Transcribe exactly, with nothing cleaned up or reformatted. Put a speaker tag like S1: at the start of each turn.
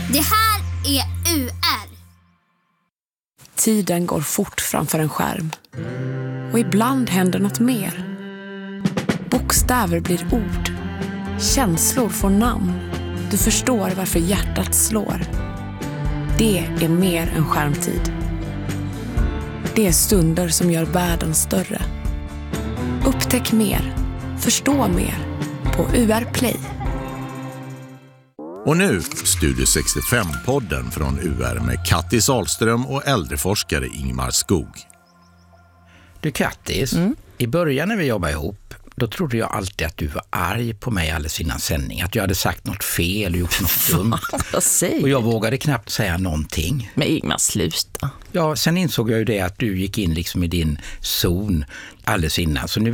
S1: Det här är U R.
S2: Tiden går fort framför en skärm. Och ibland händer något mer. Bokstäver blir ord. Känslor får namn. Du förstår varför hjärtat slår. Det är mer än skärmtid. Det är stunder som gör världen större. Upptäck mer. Förstå mer. På U R Play.
S3: Och nu Studio sextiofem-podden från U R med Kattis Ahlström och äldreforskare Ingmar Skog.
S4: Du Kattis, mm. i början när vi jobbade ihop, då trodde jag alltid att du var arg på mig alldeles innan sändning. Att jag hade sagt något fel och gjort något dumt. Och jag vågade knappt säga någonting.
S5: Men Ingmar, sluta.
S4: Ja, sen insåg jag ju det att du gick in liksom i din zon alldeles innan. Så nu